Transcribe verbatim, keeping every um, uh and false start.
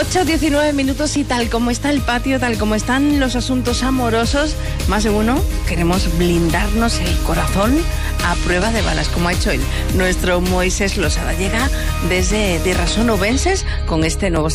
ocho diecinueve minutos y tal como está el patio, tal como están los asuntos amorosos, más de uno queremos blindarnos el corazón a prueba de balas, como ha hecho él. Nuestro Moisés Losada llega desde Tierras Onubenses con este nuevo